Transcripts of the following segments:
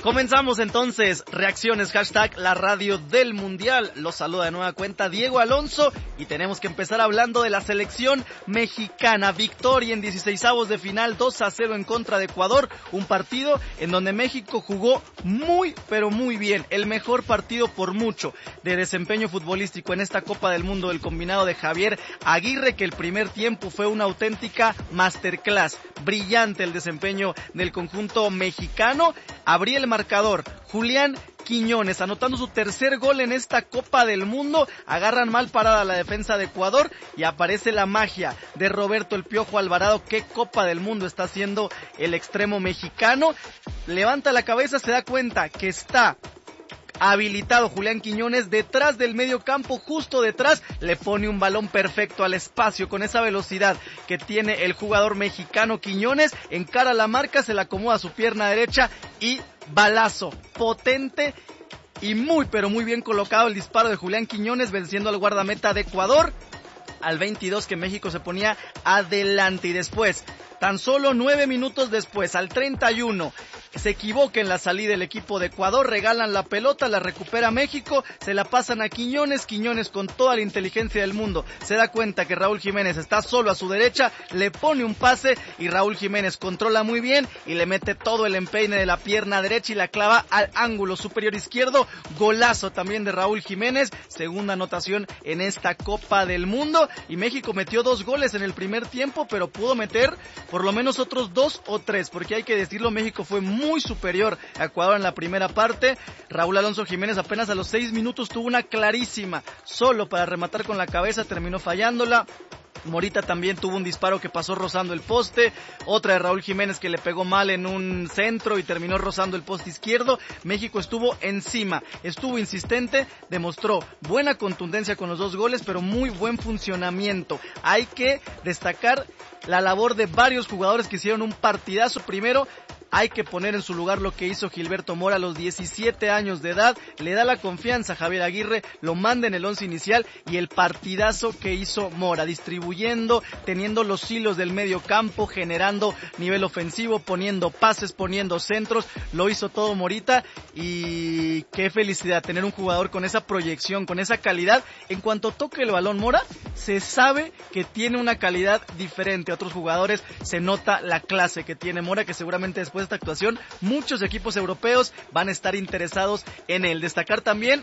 Comenzamos entonces, reacciones, hashtag la radio del mundial. Los saluda de nueva cuenta Diego Alonso y tenemos que empezar hablando de la selección mexicana. Victoria en 16avos de final, 2-0 en contra de Ecuador, un partido en donde México jugó muy pero muy bien, el mejor partido por mucho de desempeño futbolístico en esta Copa del Mundo del combinado de Javier Aguirre, que el primer tiempo fue una auténtica masterclass, brillante el desempeño del conjunto mexicano. Abría el marcador Julián Quiñones, anotando su tercer gol en esta Copa del Mundo. Agarran mal parada la defensa de Ecuador y aparece la magia de Roberto El Piojo Alvarado. Qué Copa del Mundo está haciendo el extremo mexicano. Levanta la cabeza, se da cuenta que está habilitado Julián Quiñones detrás del medio campo, justo detrás, le pone un balón perfecto al espacio con esa velocidad que tiene el jugador mexicano Quiñones, encara la marca, se la acomoda a su pierna derecha y balazo potente y muy pero muy bien colocado el disparo de Julián Quiñones, venciendo al guardameta de Ecuador al 22, que México se ponía adelante. Y después, tan solo 9 minutos después, al 31, se equivoca en la salida el equipo de Ecuador, regalan la pelota, la recupera México, se la pasan a Quiñones, Quiñones con toda la inteligencia del mundo se da cuenta que Raúl Jiménez está solo a su derecha, le pone un pase y Raúl Jiménez controla muy bien y le mete todo el empeine de la pierna derecha y la clava al ángulo superior izquierdo. Golazo también de Raúl Jiménez, segunda anotación en esta Copa del Mundo, y México metió 2 goles en el primer tiempo, pero pudo meter por lo menos otros 2 o 3, porque hay que decirlo, México fue muy superior a Ecuador en la primera parte. Raúl Alonso Jiménez apenas a los 6 minutos tuvo una clarísima, solo para rematar con la cabeza, terminó fallándola. Morita también tuvo un disparo que pasó rozando el poste, otra de Raúl Jiménez que le pegó mal en un centro y terminó rozando el poste izquierdo. México estuvo encima, estuvo insistente, demostró buena contundencia con los 2 goles, pero muy buen funcionamiento. Hay que destacar la labor de varios jugadores que hicieron un partidazo. Primero, hay que poner en su lugar lo que hizo Gilberto Mora a los 17 años de edad, le da la confianza a Javier Aguirre, lo manda en el 11 inicial, y el partidazo que hizo Mora, distribuyendo, teniendo los hilos del medio campo, generando nivel ofensivo, poniendo pases, poniendo centros, lo hizo todo Morita, y qué felicidad tener un jugador con esa proyección, con esa calidad. En cuanto toque el balón Mora, se sabe que tiene una calidad diferente a otros jugadores, se nota la clase que tiene Mora, que seguramente después de esta actuación muchos equipos europeos van a estar interesados en él. Destacar también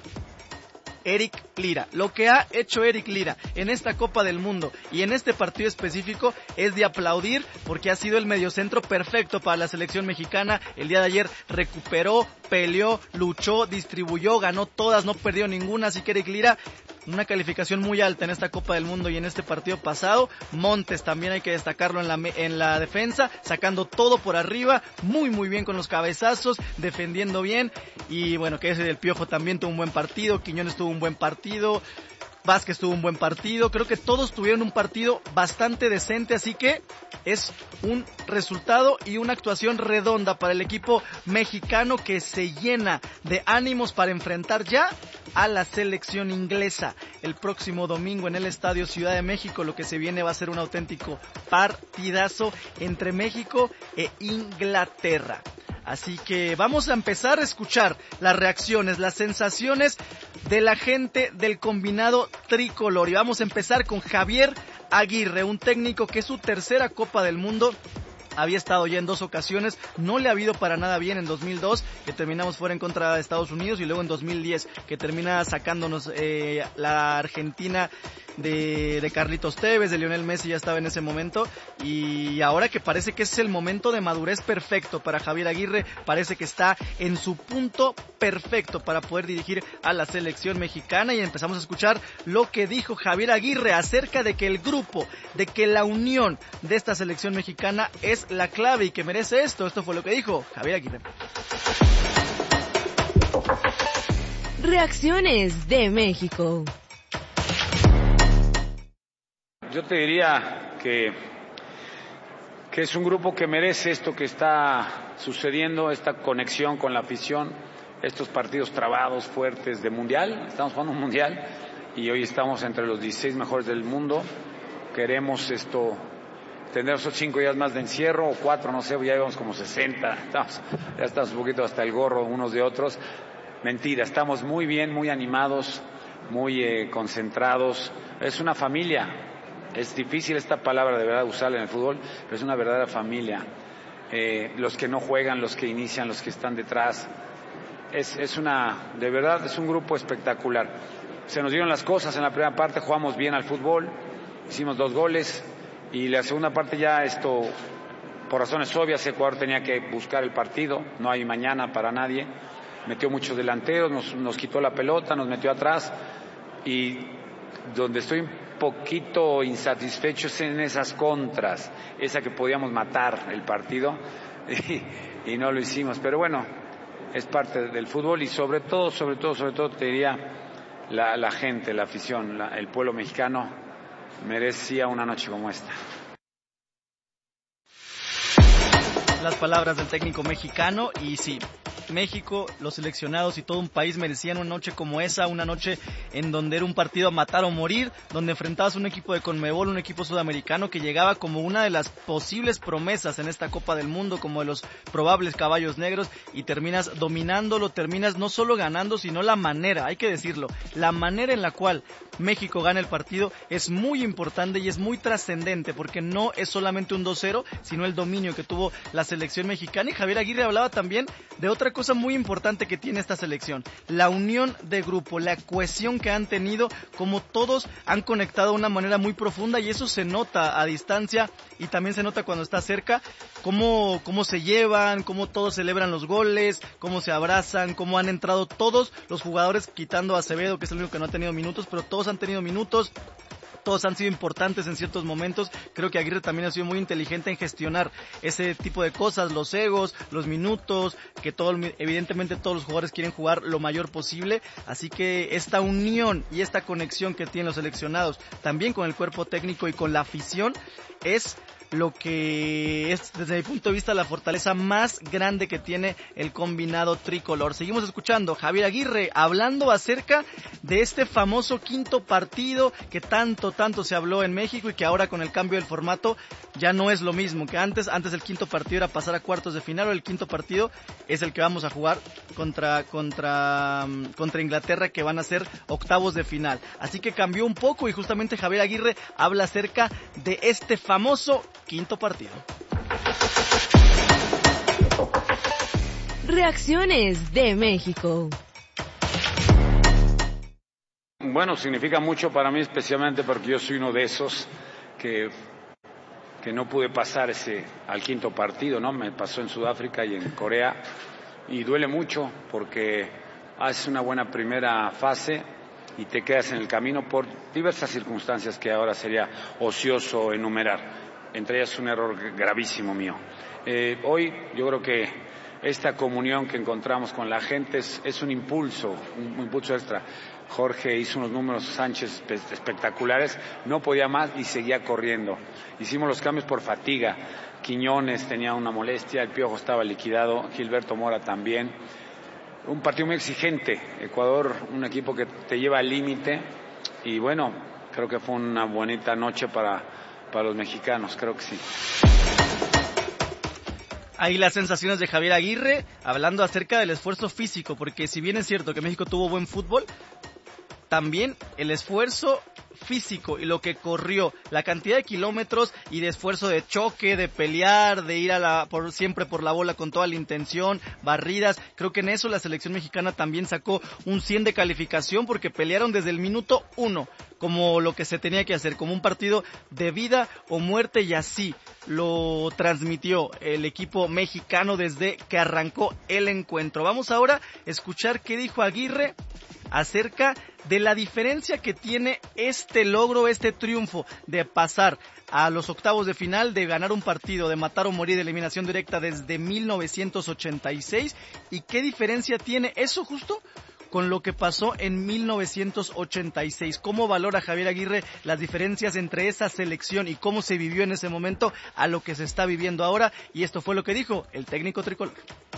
Eric Lira. Lo que ha hecho Eric Lira en esta Copa del Mundo y en este partido específico es de aplaudir, porque ha sido el mediocentro perfecto para la selección mexicana. El día de ayer recuperó, peleó, luchó, distribuyó, ganó todas, no perdió ninguna, así que Eric Lira, una calificación muy alta en esta Copa del Mundo y en este partido pasado. Montes también hay que destacarlo en la defensa, sacando todo por arriba, muy muy bien con los cabezazos, defendiendo bien. Y bueno, que ese del Piojo también tuvo un buen partido, Quiñones tuvo un buen partido, Vázquez tuvo un buen partido, creo que todos tuvieron un partido bastante decente, así que es un resultado y una actuación redonda para el equipo mexicano, que se llena de ánimos para enfrentar ya a la selección inglesa el próximo domingo en el Estadio Ciudad de México. Lo que se viene va a ser un auténtico partidazo entre México e Inglaterra. Así que vamos a empezar a escuchar las reacciones, las sensaciones de la gente del combinado tricolor. Y vamos a empezar con Javier Aguirre, un técnico que es su tercera Copa del Mundo. Había estado ya en 2 ocasiones, no le ha habido para nada bien. En 2002, que terminamos fuera en contra de Estados Unidos, y luego en 2010, que termina sacándonos la Argentina de Carlitos Tevez, de Lionel Messi, ya estaba en ese momento, y ahora que parece que es el momento de madurez perfecto para Javier Aguirre, parece que está en su punto perfecto para poder dirigir a la selección mexicana. Y empezamos a escuchar lo que dijo Javier Aguirre acerca de que el grupo, de que la unión de esta selección mexicana es la clave y que merece esto. Esto fue lo que dijo Javier Aguirre. Reacciones de México. Yo te diría que es un grupo que merece esto que está sucediendo, esta conexión con la afición, estos partidos trabados, fuertes de mundial. Estamos jugando un mundial y hoy estamos entre los 16 mejores del mundo. Queremos tendremos 5 días más de encierro, o 4, no sé, ya llevamos como 60, ya estamos un poquito hasta el gorro unos de otros. Mentira, estamos muy bien, muy animados, muy concentrados. Es una familia, es difícil esta palabra de verdad usarla en el fútbol, pero es una verdadera familia. Los que no juegan, los que inician, los que están detrás. De verdad, es un grupo espectacular. Se nos dieron las cosas en la primera parte, jugamos bien al fútbol, hicimos 2 goles, y la segunda parte ya por razones obvias, Ecuador tenía que buscar el partido, no hay mañana para nadie. Metió muchos delanteros, nos quitó la pelota, nos metió atrás, y donde estoy un poquito insatisfecho es en esas contras, esa que podíamos matar el partido y no lo hicimos, pero bueno, es parte del fútbol, y sobre todo te diría la gente, la afición, el pueblo mexicano merecía una noche como esta. Las palabras del técnico mexicano, y sí, México, los seleccionados y todo un país merecían una noche como esa, una noche en donde era un partido a matar o morir, donde enfrentabas a un equipo de Conmebol, un equipo sudamericano que llegaba como una de las posibles promesas en esta Copa del Mundo, como de los probables caballos negros, y terminas dominándolo, terminas no solo ganando, sino la manera, hay que decirlo, la manera en la cual México gana el partido es muy importante y es muy trascendente, porque no es solamente un 2-0, sino el dominio que tuvo la selección mexicana. Y Javier Aguirre hablaba también de otra cosa muy importante que tiene esta selección, la unión de grupo, la cohesión que han tenido, como todos han conectado de una manera muy profunda, y eso se nota a distancia y también se nota cuando está cerca, cómo se llevan, cómo todos celebran los goles, cómo se abrazan, cómo han entrado todos los jugadores, quitando a Acevedo, que es el único que no ha tenido minutos, pero todos han tenido minutos. Todos han sido importantes en ciertos momentos. Creo que Aguirre también ha sido muy inteligente en gestionar ese tipo de cosas, los egos, los minutos, que evidentemente todos los jugadores quieren jugar lo mayor posible. Así que esta unión y esta conexión que tienen los seleccionados, también con el cuerpo técnico y con la afición, es lo que es, desde mi punto de vista, la fortaleza más grande que tiene el combinado tricolor. Seguimos escuchando Javier Aguirre hablando acerca de este famoso quinto partido que tanto se habló en México, y que ahora con el cambio del formato ya no es lo mismo que antes. Antes el quinto partido era pasar a cuartos de final, o el quinto partido es el que vamos a jugar contra Inglaterra, que van a ser octavos de final. Así que cambió un poco, y justamente Javier Aguirre habla acerca de este famoso quinto partido. Reacciones de México. Bueno, significa mucho para mí, especialmente porque yo soy uno de esos que no pude pasar al quinto partido, ¿no? Me pasó en Sudáfrica y en Corea, y duele mucho porque haces una buena primera fase y te quedas en el camino por diversas circunstancias que ahora sería ocioso enumerar. Entre ellas un error gravísimo mío. Hoy yo creo que esta comunión que encontramos con la gente es un impulso extra. Jorge hizo unos números, Sánchez, espectaculares, no podía más y seguía corriendo. Hicimos los cambios por fatiga. Quiñones tenía una molestia, el Piojo estaba liquidado, Gilberto Mora también. Un partido muy exigente. Ecuador, un equipo que te lleva al límite, y bueno, creo que fue una bonita noche para los mexicanos, creo que sí. Ahí las sensaciones de Javier Aguirre hablando acerca del esfuerzo físico, porque si bien es cierto que México tuvo buen fútbol, también el esfuerzo físico y lo que corrió, la cantidad de kilómetros y de esfuerzo de choque, de pelear, de ir siempre por la bola con toda la intención, barridas. Creo que en eso la selección mexicana también sacó un 100 de calificación, porque pelearon desde el minuto 1 como lo que se tenía que hacer, como un partido de vida o muerte, y así lo transmitió el equipo mexicano desde que arrancó el encuentro. Vamos ahora a escuchar qué dijo Aguirre acerca de la diferencia que tiene este logro, este triunfo de pasar a los octavos de final, de ganar un partido, de matar o morir de eliminación directa desde 1986, y qué diferencia tiene eso justo con lo que pasó en 1986. ¿Cómo valora Javier Aguirre las diferencias entre esa selección y cómo se vivió en ese momento a lo que se está viviendo ahora? Y esto fue lo que dijo el técnico tricolor.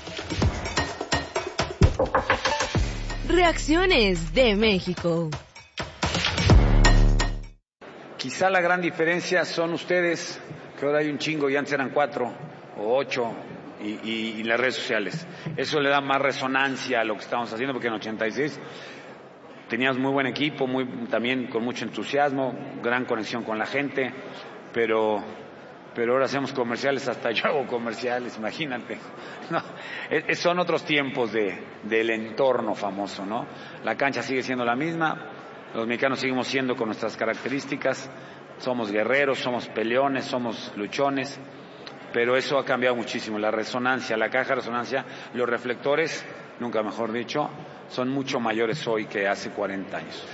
Reacciones de México. Quizá la gran diferencia son ustedes, que ahora hay un chingo y antes eran 4 o 8 y las redes sociales. Eso le da más resonancia a lo que estamos haciendo, porque en 86 teníamos muy buen equipo, también con mucho entusiasmo, gran conexión con la gente, pero ahora hacemos comerciales, hasta yo hago comerciales, imagínate. No, son otros tiempos del entorno famoso, ¿no? La cancha sigue siendo la misma, los mexicanos seguimos siendo con nuestras características, somos guerreros, somos peleones, somos luchones, pero eso ha cambiado muchísimo, la resonancia, la caja de resonancia, los reflectores, nunca mejor dicho, son mucho mayores hoy que hace 40 años.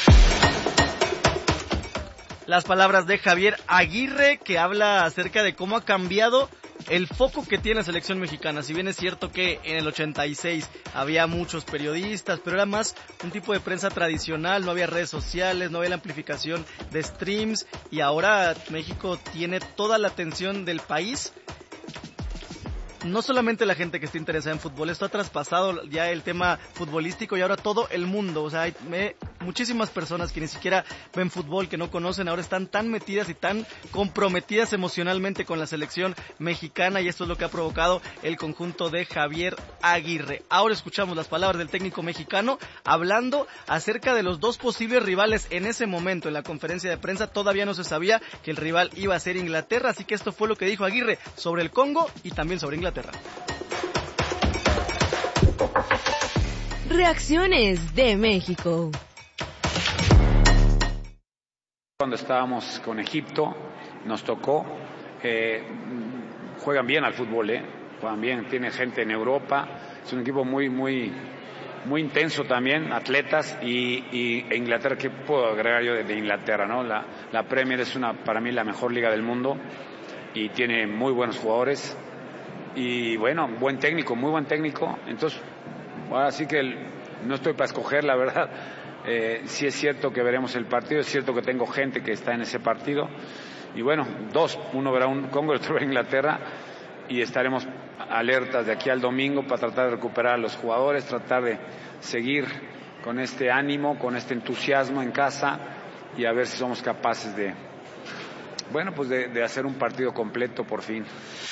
Las palabras de Javier Aguirre, que habla acerca de cómo ha cambiado el foco que tiene la selección mexicana. Si bien es cierto que en el 86 había muchos periodistas, pero era más un tipo de prensa tradicional, no había redes sociales, no había la amplificación de streams, y ahora México tiene toda la atención del país. No solamente la gente que está interesada en fútbol, esto ha traspasado ya el tema futbolístico y ahora todo el mundo. O sea, hay muchísimas personas que ni siquiera ven fútbol, que no conocen, ahora están tan metidas y tan comprometidas emocionalmente con la selección mexicana, y esto es lo que ha provocado el conjunto de Javier Aguirre. Ahora escuchamos las palabras del técnico mexicano hablando acerca de los dos posibles rivales en ese momento. En la conferencia de prensa todavía no se sabía que el rival iba a ser Inglaterra, así que esto fue lo que dijo Aguirre sobre el Congo y también sobre Inglaterra. Reacciones de México. Cuando estábamos con Egipto, nos tocó, juegan bien al fútbol, juegan bien, tiene gente en Europa, es un equipo muy intenso también, atletas, y Inglaterra, ¿qué puedo agregar yo de Inglaterra, no? La Premier es para mí la mejor liga del mundo y tiene muy buenos jugadores. Y bueno, muy buen técnico, entonces ahora sí que no estoy para escoger, la verdad. Sí es cierto que veremos el partido, es cierto que tengo gente que está en ese partido, y bueno, uno verá un Congo y otro verá Inglaterra, y estaremos alertas de aquí al domingo para tratar de recuperar a los jugadores, tratar de seguir con este ánimo, con este entusiasmo en casa, y a ver si somos capaces de hacer un partido completo por fin.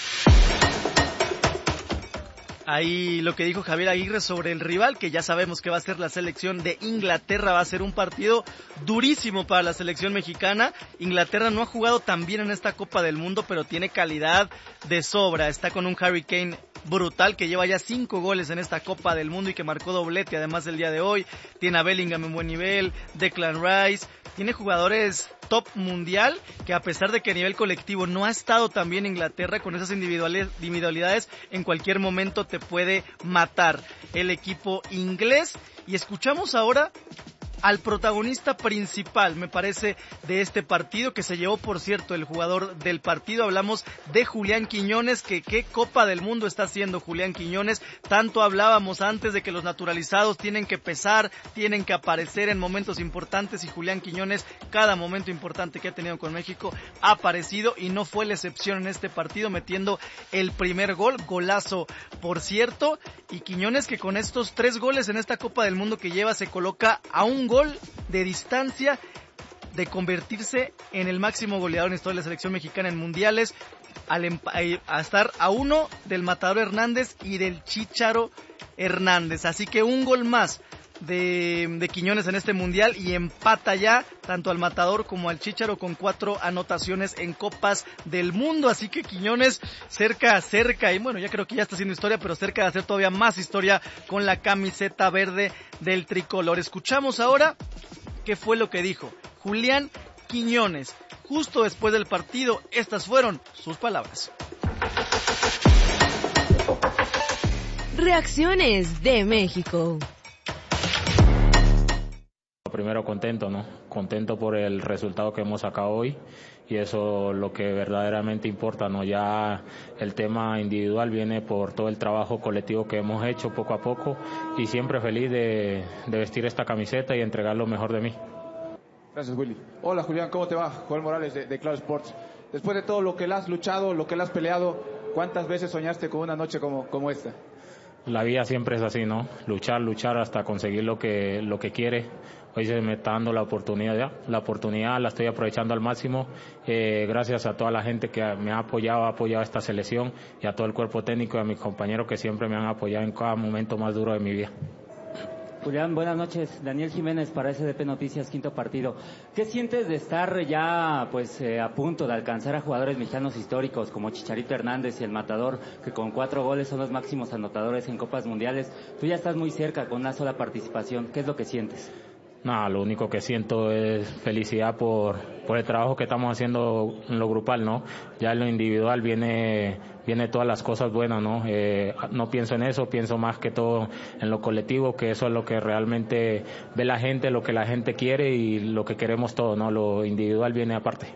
Ahí lo que dijo Javier Aguirre sobre el rival, que ya sabemos que va a ser la selección de Inglaterra. Va a ser un partido durísimo para la selección mexicana. Inglaterra no ha jugado tan bien en esta Copa del Mundo, pero tiene calidad de sobra. Está con un Harry Kane brutal, que lleva ya 5 goles en esta Copa del Mundo y que marcó doblete además el día de hoy. Tiene a Bellingham en buen nivel, Declan Rice, tiene jugadores top mundial, que a pesar de que a nivel colectivo no ha estado tan bien Inglaterra, con esas individualidades en cualquier momento te puede matar el equipo inglés. Y escuchamos ahora al protagonista principal, me parece, de este partido, que se llevó, por cierto, el jugador del partido. Hablamos de Julián Quiñones, que qué Copa del Mundo está haciendo Julián Quiñones. Tanto hablábamos antes de que los naturalizados tienen que pesar, tienen que aparecer en momentos importantes, y Julián Quiñones, cada momento importante que ha tenido con México, ha aparecido, y no fue la excepción en este partido, metiendo el primer golazo, por cierto. Y Quiñones, que con estos 3 goles en esta Copa del Mundo que lleva, se coloca a un gol de distancia de convertirse en el máximo goleador en historia de la selección mexicana en mundiales, a estar a 1 del Matador Hernández y del Chícharo Hernández. Así que un gol más de Quiñones en este mundial, y empata ya tanto al Matador como al Chícharo con 4 anotaciones en Copas del Mundo. Así que Quiñones cerca, y bueno, ya creo que ya está haciendo historia, pero cerca de hacer todavía más historia con la camiseta verde del tricolor. Escuchamos ahora qué fue lo que dijo Julián Quiñones justo después del partido. Estas fueron sus palabras. Reacciones de México. Primero contento, ¿no? Contento por el resultado que hemos sacado hoy, y eso lo que verdaderamente importa, ¿no? Ya el tema individual viene por todo el trabajo colectivo que hemos hecho poco a poco, y siempre feliz de vestir esta camiseta y entregar lo mejor de mí. Gracias, Willy. Hola, Julián, ¿cómo te va? Joel Morales de Claro Sports. Después de todo lo que le has luchado, lo que le has peleado, ¿cuántas veces soñaste con una noche como esta? La vida siempre es así, ¿no? Luchar hasta conseguir lo que quiere. hoy se me está dando la oportunidad la estoy aprovechando al máximo, gracias a toda la gente que me ha apoyado a esta selección y a todo el cuerpo técnico y a mis compañeros que siempre me han apoyado en cada momento más duro de mi vida. Julián, buenas noches. Daniel Jiménez para SDP Noticias, quinto partido. ¿Qué sientes de estar ya a punto de alcanzar a jugadores mexicanos históricos como Chicharito Hernández y el Matador, que con 4 goles son los máximos anotadores en Copas Mundiales? Tú ya estás muy cerca con una sola participación. ¿Qué es lo que sientes? No, lo único que siento es felicidad por el trabajo que estamos haciendo en lo grupal, ¿no? Ya en lo individual viene todas las cosas buenas, ¿no? No pienso en eso, pienso más que todo en lo colectivo, que eso es lo que realmente ve la gente, lo que la gente quiere y lo que queremos todos, ¿no? Lo individual viene aparte.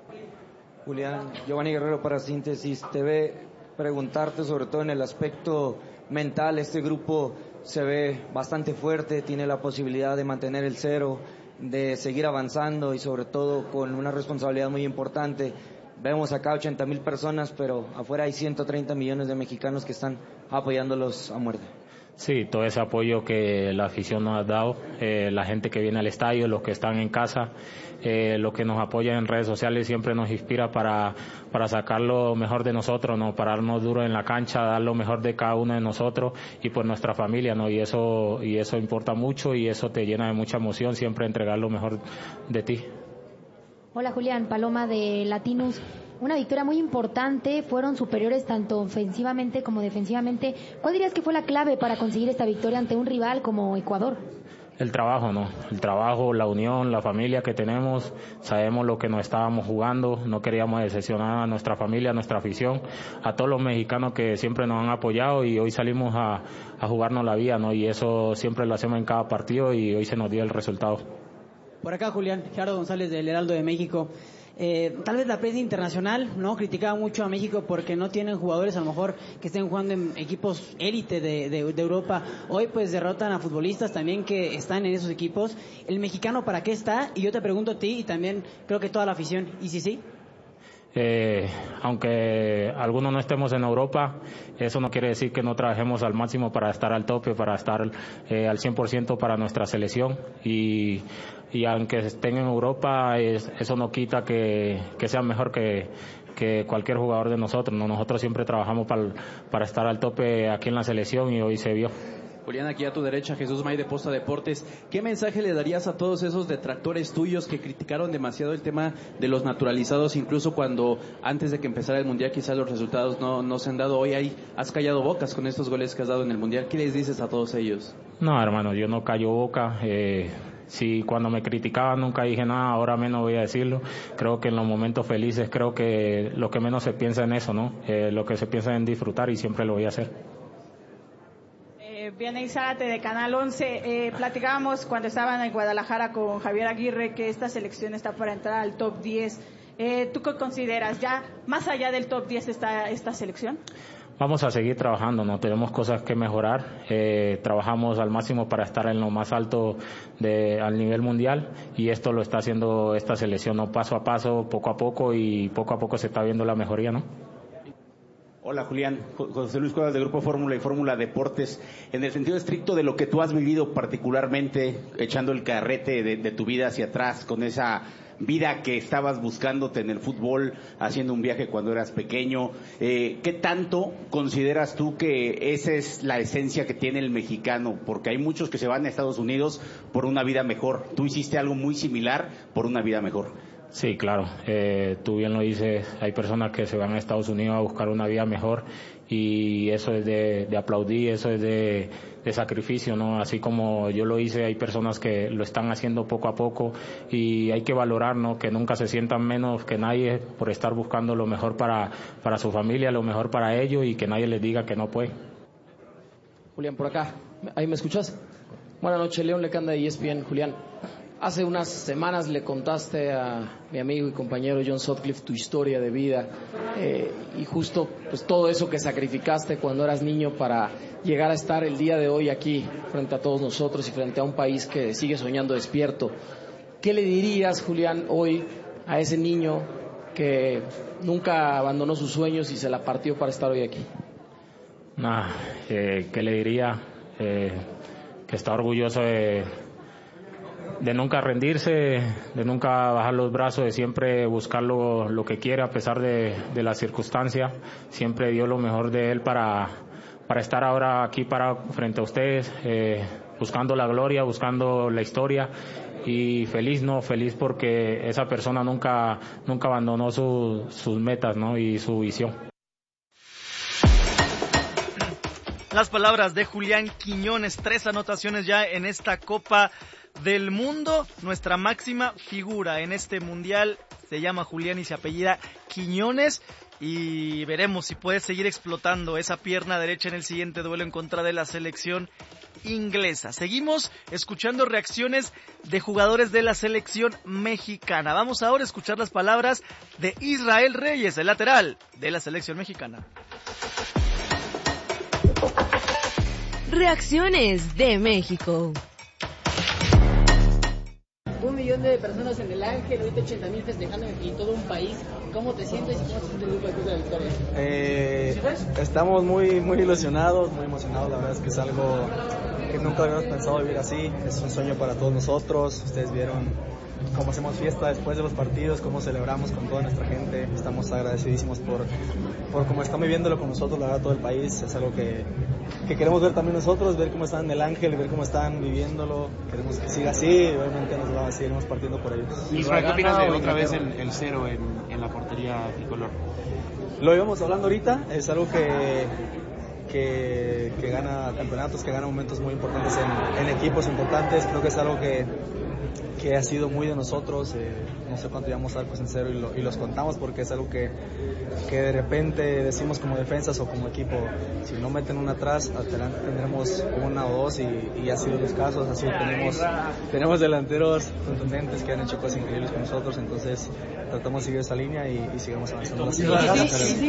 Julián, Giovanni Guerrero para Síntesis TV, preguntarte sobre todo en el aspecto mental. Este grupo se ve bastante fuerte, tiene la posibilidad de mantener el 0, de seguir avanzando y sobre todo con una responsabilidad muy importante. Vemos acá 80,000 personas, pero afuera hay 130 millones de mexicanos que están apoyándolos a muerte. Sí, todo ese apoyo que la afición nos ha dado, la gente que viene al estadio, los que están en casa, los que nos apoyan en redes sociales siempre nos inspira para sacar lo mejor de nosotros, ¿no? Pararnos duro en la cancha, dar lo mejor de cada uno de nosotros y por nuestra familia, ¿no? Y eso importa mucho y eso te llena de mucha emoción, siempre entregar lo mejor de ti. Hola Julián, Paloma de Latinus. Una victoria muy importante, fueron superiores tanto ofensivamente como defensivamente. ¿Cuál dirías que fue la clave para conseguir esta victoria ante un rival como Ecuador? El trabajo, ¿no? El trabajo, la unión, la familia que tenemos, sabemos lo que nos estábamos jugando, no queríamos decepcionar a nuestra familia, a nuestra afición, a todos los mexicanos que siempre nos han apoyado y hoy salimos a jugarnos la vida, ¿no? Y eso siempre lo hacemos en cada partido y hoy se nos dio el resultado. Por acá, Julián, Gerardo González del Heraldo de México. Tal vez la prensa internacional no criticaba mucho a México porque no tienen jugadores a lo mejor que estén jugando en equipos élite de Europa. Hoy pues derrotan a futbolistas también que están en esos equipos. ¿El mexicano para qué está? Y yo te pregunto a ti y también creo que toda la afición. ¿Y si sí? Aunque algunos no estemos en Europa, eso no quiere decir que no trabajemos al máximo para estar al tope, para estar al 100% para nuestra selección y aunque estén en Europa, eso no quita que sean mejor que cualquier jugador de nosotros, ¿no? Nosotros siempre trabajamos para estar al tope aquí en la selección y hoy se vio. Julián, aquí a tu derecha, Jesús May de Posta Deportes. ¿Qué mensaje le darías a todos esos detractores tuyos que criticaron demasiado el tema de los naturalizados, incluso cuando antes de que empezara el Mundial quizás los resultados no se han dado? Hoy has callado bocas con estos goles que has dado en el Mundial. ¿Qué les dices a todos ellos? No, hermano, yo no callo boca. Si cuando me criticaban nunca dije nada, ahora menos voy a decirlo. Creo que en los momentos felices, creo que lo que menos se piensa en eso, ¿no? Lo que se piensa en disfrutar y siempre lo voy a hacer. Vianey Zárate de Canal 11, platicábamos cuando estaban en Guadalajara con Javier Aguirre que esta selección está para entrar al top 10. ¿Tú qué consideras? ¿Ya más allá del top 10 está esta selección? Vamos a seguir trabajando, ¿no? Tenemos cosas que mejorar, trabajamos al máximo para estar en lo más alto al nivel mundial y esto lo está haciendo esta selección, ¿no? Paso a paso, poco a poco y poco a poco se está viendo la mejoría, ¿no? Hola Julián, José Luis Cuadras del Grupo Fórmula y Fórmula Deportes. En el sentido estricto de lo que tú has vivido particularmente, echando el carrete de tu vida hacia atrás, con esa vida que estabas buscándote en el fútbol, haciendo un viaje cuando eras pequeño, ¿qué tanto consideras tú que esa es la esencia que tiene el mexicano? Porque hay muchos que se van a Estados Unidos por una vida mejor. Tú hiciste algo muy similar por una vida mejor. Sí, claro, tú bien lo dices, hay personas que se van a Estados Unidos a buscar una vida mejor y eso es de aplaudir, eso es de sacrificio, ¿no? Así como yo lo hice, hay personas que lo están haciendo poco a poco y hay que valorar, ¿no? Que nunca se sientan menos que nadie por estar buscando lo mejor para su familia, lo mejor para ellos y que nadie les diga que no puede. Julián, por acá, ¿ahí me escuchas? Buenas noches, León Lecanda de ESPN. Julián, hace unas semanas le contaste a mi amigo y compañero John Sutcliffe tu historia de vida y justo pues todo eso que sacrificaste cuando eras niño para llegar a estar el día de hoy aquí frente a todos nosotros y frente a un país que sigue soñando despierto. ¿Qué le dirías, Julián, hoy a ese niño que nunca abandonó sus sueños y se la partió para estar hoy aquí? ¿Qué le diría? Que está orgulloso nunca rendirse, de nunca bajar los brazos, de siempre buscar lo que quiere a pesar de la circunstancia. Siempre dio lo mejor de él para estar ahora aquí frente a ustedes, buscando la gloria, buscando la historia. Y feliz porque esa persona nunca abandonó sus metas, ¿no? Y su visión. Las palabras de Julián Quiñones, 3 anotaciones ya en esta Copa del Mundo. Nuestra máxima figura en este mundial se llama Julián y se apellida Quiñones. Y veremos si puede seguir explotando esa pierna derecha en el siguiente duelo en contra de la selección inglesa. Seguimos escuchando reacciones de jugadores de la selección mexicana. Vamos ahora a escuchar las palabras de Israel Reyes, el lateral de la selección mexicana. Reacciones de México. 1 millón de personas en el Ángel, ahorita 80,000 festejando en todo un país. ¿Cómo te sientes y cómo se siente el grupo de la victoria? Estamos muy ilusionados, muy emocionados. La verdad es que es algo que nunca habíamos pensado vivir así. Es un sueño para todos nosotros. Ustedes vieron cómo hacemos fiesta después de los partidos, cómo celebramos con toda nuestra gente. Estamos agradecidísimos por cómo están viviéndolo con nosotros, la verdad, todo el país. Es algo que queremos ver también nosotros, ver cómo están en el Ángel, ver cómo están viviéndolo. Queremos que siga así y obviamente seguiremos partiendo por ellos. Israel, ¿qué opinas de otra vez el 0 en la portería tricolor? Lo íbamos hablando ahorita, es algo que gana campeonatos, que gana momentos muy importantes en equipos importantes. Creo que es algo que ha sido muy de nosotros. No sé cuánto llevamos arcos en 0 y los contamos porque es algo que de repente decimos como defensas o como equipo, si no meten una atrás, tendremos 1 o 2 y ha sido los casos. Así tenemos delanteros contundentes que han hecho cosas increíbles con nosotros, entonces tratamos de seguir esa línea y sigamos avanzando. Así va a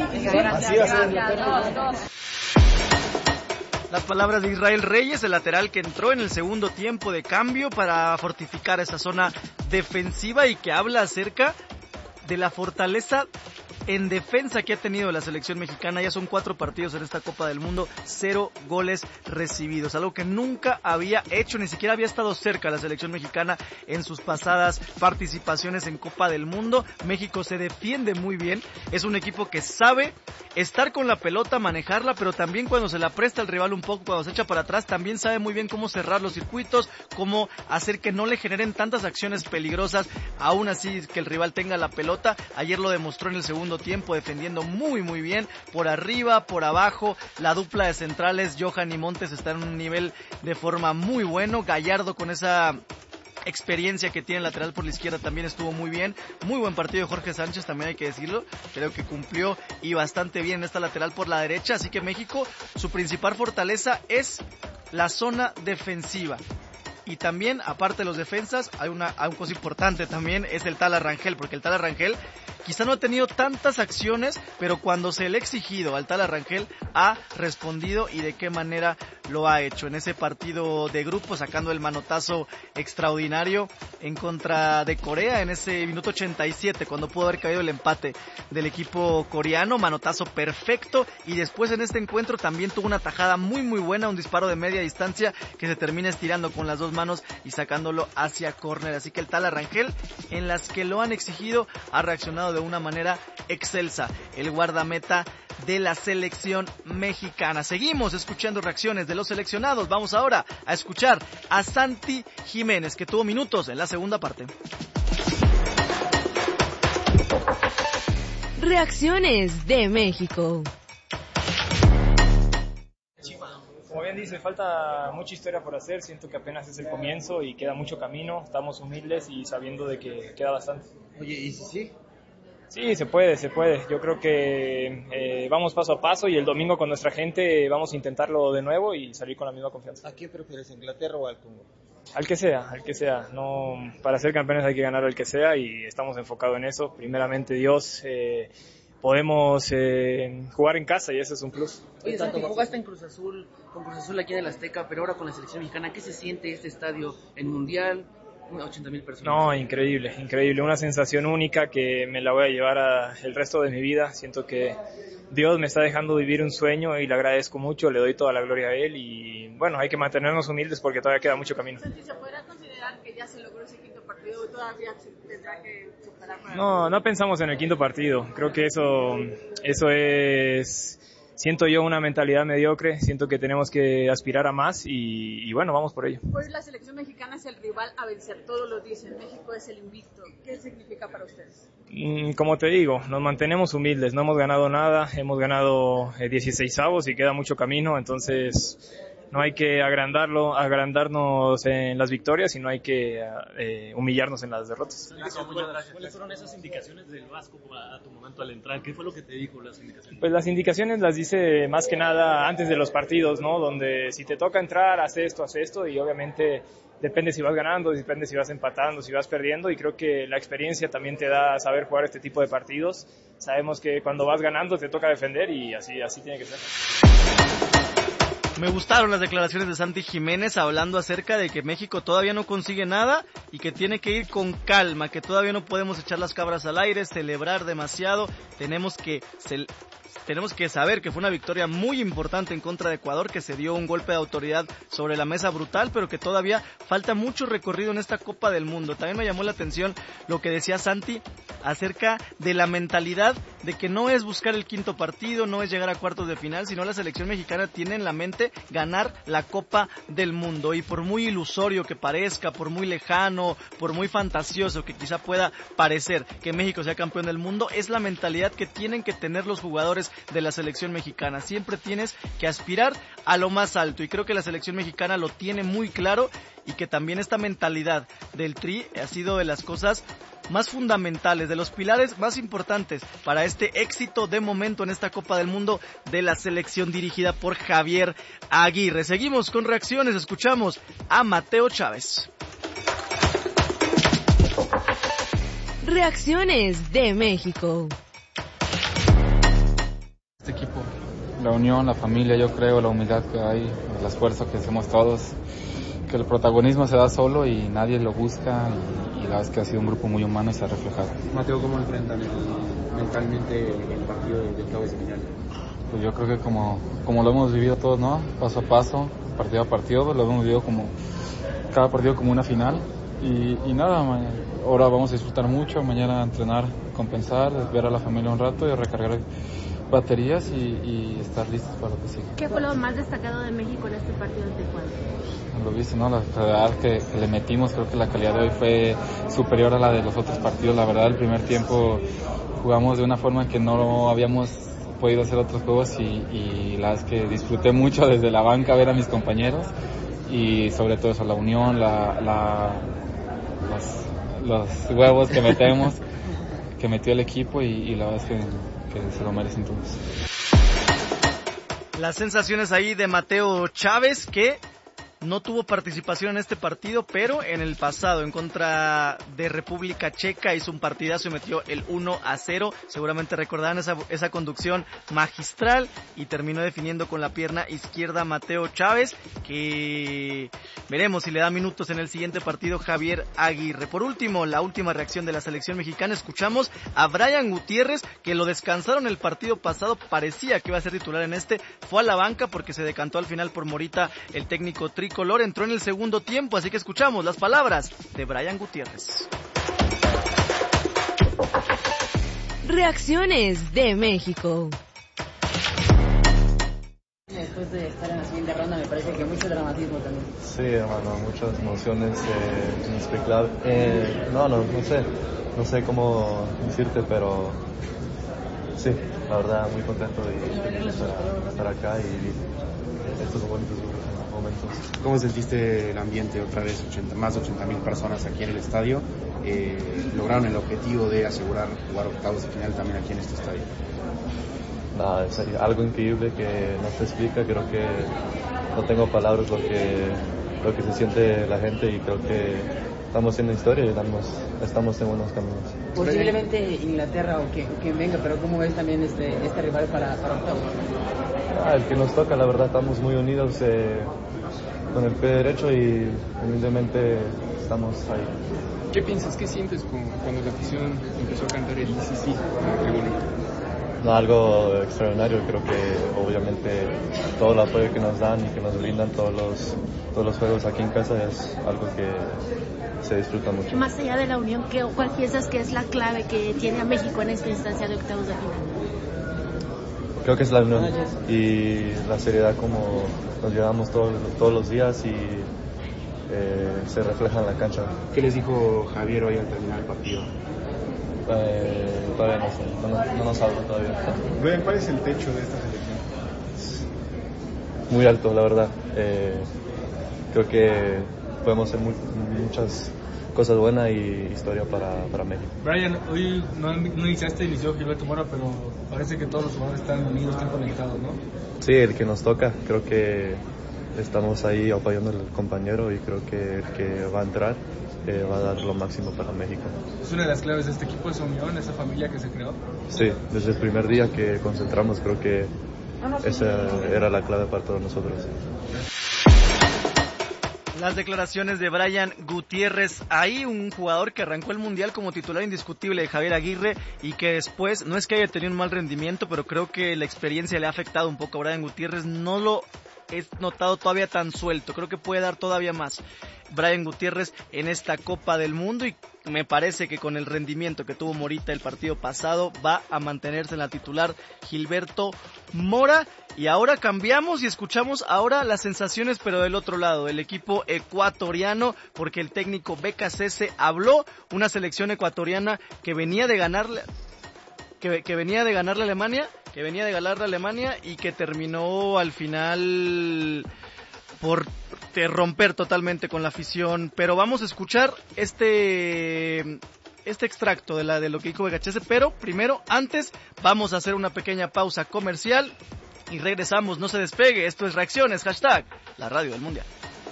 ser. Las palabras de Israel Reyes, el lateral que entró en el segundo tiempo de cambio para fortificar esa zona defensiva y que habla acerca de la fortaleza en defensa que ha tenido la selección mexicana. Ya son 4 partidos en esta Copa del Mundo, 0 goles recibidos, algo que nunca había hecho, ni siquiera había estado cerca la selección mexicana en sus pasadas participaciones en Copa del Mundo. México se defiende muy bien, es un equipo que sabe estar con la pelota, manejarla, pero también cuando se la presta al rival un poco, cuando se echa para atrás, también sabe muy bien cómo cerrar los circuitos, cómo hacer que no le generen tantas acciones peligrosas, aún así que el rival tenga la pelota. Ayer lo demostró en el segundo tiempo, defendiendo muy bien, por arriba, por abajo. La dupla de centrales, Johan y Montes, está en un nivel de forma muy bueno. Gallardo, con esa experiencia que tiene el lateral por la izquierda, también estuvo muy bien. Muy buen partido de Jorge Sánchez, también hay que decirlo. Creo que cumplió y bastante bien esta lateral por la derecha. Así que México, su principal fortaleza es la zona defensiva. Y también, aparte de los defensas, hay una cosa importante también, es el Tala Rangel, porque el Tala Rangel quizá no ha tenido tantas acciones, pero cuando se le ha exigido al Tala Rangel, ha respondido, y de qué manera lo ha hecho. En ese partido de grupo, sacando el manotazo extraordinario en contra de Corea, en ese minuto 87, cuando pudo haber caído el empate del equipo coreano, manotazo perfecto. Y después en este encuentro también tuvo una tajada muy buena, un disparo de media distancia que se termina estirando con las 2 manos y sacándolo hacia córner. Así que el Tala Rangel, en las que lo han exigido, ha reaccionado de una manera excelsa, el guardameta de la selección mexicana. Seguimos escuchando reacciones de los seleccionados. Vamos ahora a escuchar a Santi Jiménez, que tuvo minutos en la segunda parte. Reacciones de México. Como bien dice, falta mucha historia por hacer, siento que apenas es el comienzo y queda mucho camino, estamos humildes y sabiendo de que queda bastante. Oye, ¿y si sí? Sí, se puede, yo creo que vamos paso a paso y el domingo con nuestra gente vamos a intentarlo de nuevo y salir con la misma confianza. ¿A quién prefieres, Inglaterra o al Congo? Al que sea, no, para ser campeones hay que ganar al que sea y estamos enfocados en eso, primeramente Dios. Podemos jugar en casa y eso es un plus. Oye, Santi, jugaste en Cruz Azul, con Cruz Azul aquí en el Azteca, pero ahora con la selección mexicana, ¿qué se siente este estadio en Mundial? 80,000 personas. No, increíble, una sensación única que me la voy a llevar el resto de mi vida. Siento que Dios me está dejando vivir un sueño y le agradezco mucho, le doy toda la gloria a Él y bueno, hay que mantenernos humildes porque todavía queda mucho camino. ¿Se podrá considerar pensar que ya se logró ese quinto partido o todavía se tendrá que superar? No pensamos en el quinto partido. Creo que eso es, siento yo, una mentalidad mediocre. Siento que tenemos que aspirar a más y bueno, vamos por ello. Pues la selección mexicana es el rival a vencer, todos lo dicen. México es el invicto. ¿Qué significa para ustedes? Como te digo, nos mantenemos humildes. No hemos ganado nada. Hemos ganado 16avos y queda mucho camino. Entonces no hay que agrandarnos en las victorias, sino hay que humillarnos en las derrotas. ¿Cuáles fueron esas indicaciones del Vasco a tu momento al entrar? ¿Qué fue lo que te dijo las indicaciones? Pues las indicaciones las dice más que nada antes de los partidos, ¿no? Donde si te toca entrar, haz esto, y obviamente depende si vas ganando, depende si vas empatando, si vas perdiendo, y creo que la experiencia también te da saber jugar este tipo de partidos. Sabemos que cuando vas ganando te toca defender y así tiene que ser. Me gustaron las declaraciones de Santi Jiménez hablando acerca de que México todavía no consigue nada y que tiene que ir con calma, que todavía no podemos echar las cabras al aire, celebrar demasiado. Tenemos que saber que fue una victoria muy importante en contra de Ecuador, que se dio un golpe de autoridad sobre la mesa brutal, pero que todavía falta mucho recorrido en esta Copa del Mundo. También me llamó la atención lo que decía Santi acerca de la mentalidad de que no es buscar el quinto partido, no es llegar a cuartos de final, sino la selección mexicana tiene en la mente ganar la Copa del Mundo. Y por muy ilusorio que parezca, por muy lejano, por muy fantasioso que quizá pueda parecer que México sea campeón del mundo, es la mentalidad que tienen que tener los jugadores de la selección mexicana. Siempre tienes que aspirar a lo más alto y creo que la selección mexicana lo tiene muy claro, y que también esta mentalidad del Tri ha sido de las cosas más fundamentales, de los pilares más importantes para este éxito de momento en esta Copa del Mundo de la selección dirigida por Javier Aguirre. Seguimos con reacciones, escuchamos a Mateo Chávez. Reacciones de México. Este equipo, la unión, la familia, yo creo, la humildad que hay, el esfuerzo que hacemos todos, que el protagonismo se da solo y nadie lo busca, y la verdad es que ha sido un grupo muy humano y se ha reflejado. Mateo, ¿cómo enfrentan mentalmente el partido de octavos de final? Pues yo creo que como lo hemos vivido todos, ¿no? Paso a paso, partido a partido, lo hemos vivido como cada partido como una final, y nada, ahora vamos a disfrutar mucho, mañana entrenar, compensar, ver a la familia un rato y recargar baterías y estar listos para lo que sigue. ¿Qué fue lo más destacado de México en este partido ante Ecuador? Lo viste, ¿no? La calidad que le metimos, creo que la calidad de hoy fue superior a la de los otros partidos. La verdad, el primer tiempo jugamos de una forma que no habíamos podido hacer otros juegos, y la verdad es que disfruté mucho desde la banca ver a mis compañeros, y sobre todo eso, la unión, los huevos que metemos, que metió el equipo, y la verdad es que se lo merecen todos. Las sensaciones ahí de Mateo Chávez, que no tuvo participación en este partido, pero en el pasado en contra de República Checa hizo un partidazo y metió el 1-0. Seguramente recordarán esa conducción magistral, y terminó definiendo con la pierna izquierda Mateo Chávez, que veremos si le da minutos en el siguiente partido Javier Aguirre. Por último, la última reacción de la selección mexicana, escuchamos a Brian Gutiérrez, que lo descansaron el partido pasado, parecía que iba a ser titular en este, fue a la banca porque se decantó al final por Morita, el técnico tricolor, entró en el segundo tiempo, así que escuchamos las palabras de Brian Gutiérrez. Reacciones de México. Después de estar en la siguiente ronda, me parece que mucho dramatismo también. Sí, hermano, muchas emociones inexplicables. No sé cómo decirte, pero sí, la verdad, muy contento de estar acá y estos bonitos momentos. ¿Cómo sentiste el ambiente otra vez? Más de 80,000 personas aquí en el estadio. Lograron el objetivo de asegurar jugar octavos de final también aquí en este estadio. Nada, es algo increíble que no se explica. Creo que no tengo palabras lo que se siente la gente, y creo que estamos haciendo historia y estamos en buenos caminos. Posiblemente Inglaterra o quien venga, pero ¿cómo ves también este rival para octavos? El que nos toca, la verdad, estamos muy unidos con el pie derecho, y humildemente estamos ahí. ¿Qué piensas, qué sientes cuando la afición empezó a cantar el sí, sí, tribuna? No, algo extraordinario, creo que obviamente todo el apoyo que nos dan y que nos brindan todos los juegos aquí en casa es algo que se disfruta mucho. Más allá de la unión, ¿cuál piensas que es la clave que tiene a México en esta instancia de octavos de final? Creo que es la unión y la seriedad como nos llevamos todos los días y se refleja en la cancha. ¿Qué les dijo Javier hoy al terminar el partido? Todavía no sé, no nos hablo todavía. Brian, ¿cuál es el techo de esta selección? Muy alto, la verdad. Creo que podemos hacer muchas cosas buenas y historia para México. Brian, hoy no inició Gilberto Mora, pero parece que todos los jugadores están unidos, están conectados, ¿no? Sí, el que nos toca, creo que estamos ahí apoyando al compañero y creo que el que va a entrar va a dar lo máximo para México. ¿Es una de las claves de este equipo, esa unión, esa familia que se creó? Sí, desde el primer día que concentramos creo que esa era la clave para todos nosotros. Las declaraciones de Brian Gutiérrez, ahí un jugador que arrancó el Mundial como titular indiscutible de Javier Aguirre y que después, no es que haya tenido un mal rendimiento, pero creo que la experiencia le ha afectado un poco a Brian Gutiérrez, no lo he notado todavía tan suelto, creo que puede dar todavía más Brian Gutiérrez en esta Copa del Mundo y me parece que con el rendimiento que tuvo Morita el partido pasado va a mantenerse en la titular Gilberto Mora. Y ahora cambiamos y escuchamos ahora las sensaciones, pero del otro lado, del equipo ecuatoriano, porque el técnico Becasese habló, una selección ecuatoriana que venía de ganarle a Alemania y que terminó al final por romper totalmente con la afición. Pero vamos a escuchar este extracto de lo que dijo Becasese, pero primero, antes, vamos a hacer una pequeña pausa comercial y regresamos, no se despegue, esto es Reacciones, hashtag la radio del Mundial.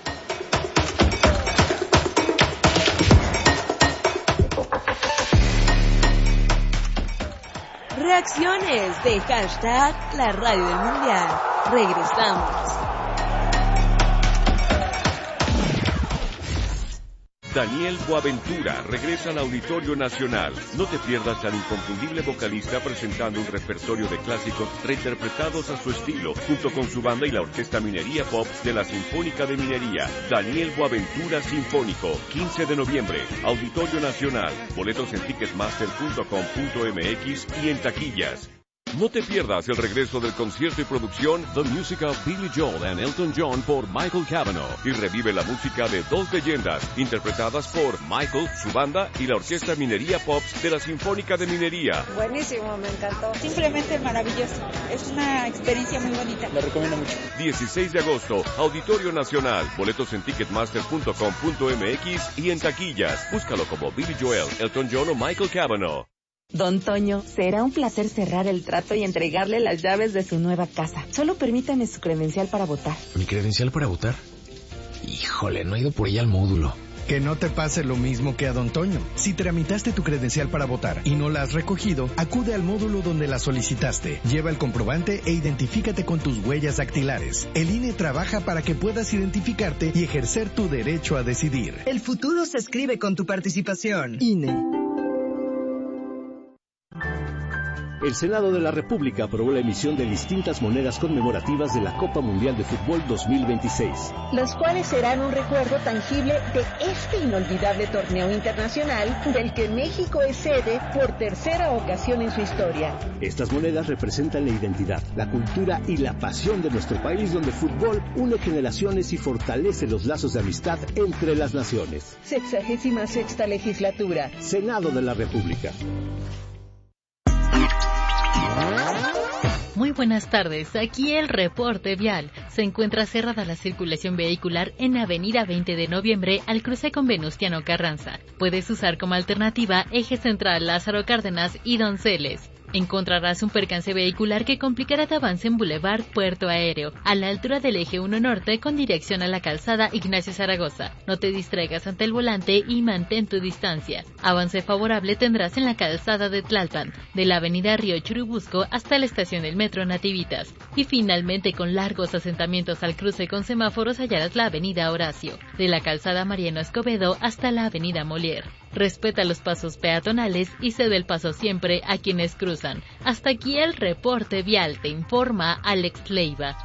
Reacciones de hashtag la radio del Mundial. Regresamos. Daniel Boaventura regresa al Auditorio Nacional. No te pierdas al inconfundible vocalista presentando un repertorio de clásicos reinterpretados a su estilo, junto con su banda y la Orquesta Minería Pop de la Sinfónica de Minería. Daniel Boaventura Sinfónico, 15 de noviembre, Auditorio Nacional. Boletos en ticketmaster.com.mx y en taquillas. No te pierdas el regreso del concierto y producción The Music of Billy Joel and Elton John por Michael Cavanaugh y revive la música de dos leyendas interpretadas por Michael, su banda y la Orquesta Minería Pops de la Sinfónica de Minería. Buenísimo, me encantó. Simplemente maravilloso. Es una experiencia muy bonita. La recomiendo mucho. 16 de agosto, Auditorio Nacional. Boletos en ticketmaster.com.mx y en taquillas. Búscalo como Billy Joel, Elton John o Michael Cavanaugh. Don Toño, será un placer cerrar el trato y entregarle las llaves de su nueva casa. Solo permítame su credencial para votar. ¿Mi credencial para votar? Híjole, no he ido por ella al módulo. Que no te pase lo mismo que a Don Toño. Si tramitaste tu credencial para votar y no la has recogido, acude al módulo donde la solicitaste. Lleva el comprobante e identifícate con tus huellas dactilares. El INE trabaja para que puedas identificarte y ejercer tu derecho a decidir. El futuro se escribe con tu participación. INE. El Senado de la República aprobó la emisión de distintas monedas conmemorativas de la Copa Mundial de Fútbol 2026. Los cuales serán un recuerdo tangible de este inolvidable torneo internacional del que México es sede por tercera ocasión en su historia. Estas monedas representan la identidad, la cultura y la pasión de nuestro país, donde el fútbol une generaciones y fortalece los lazos de amistad entre las naciones. 66ª legislatura. Senado de la República. Muy buenas tardes, aquí el reporte vial. Se encuentra cerrada la circulación vehicular en Avenida 20 de Noviembre al cruce con Venustiano Carranza. Puedes usar como alternativa Eje Central Lázaro Cárdenas y Donceles. Encontrarás un percance vehicular que complicará tu avance en Boulevard Puerto Aéreo, a la altura del Eje 1 Norte con dirección a la calzada Ignacio Zaragoza. No te distraigas ante el volante y mantén tu distancia. Avance favorable tendrás en la calzada de Tlalpan, de la avenida Río Churubusco hasta la estación del Metro Nativitas. Y finalmente, con largos asentamientos al cruce con semáforos, hallarás la avenida Horacio, de la calzada Mariano Escobedo hasta la avenida Molière. Respeta los pasos peatonales y cede el paso siempre a quienes cruzan. Hasta aquí el reporte vial, te informa Alex Leiva.